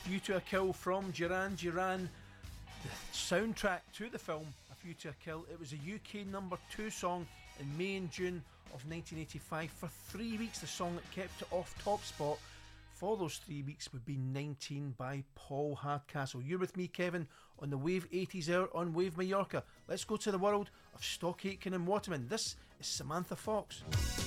View to a Kill from Duran Duran, the soundtrack to the film A View to a Kill. It was a UK number 2 song in May and June of 1985. For 3 weeks, the song that kept it off top spot for those 3 weeks would be 19 by Paul Hardcastle. You're with me, Kevin, on the Wave 80s Hour on Wave Mallorca. Let's go to the world of Stock Aitken and Waterman. This is Samantha Fox.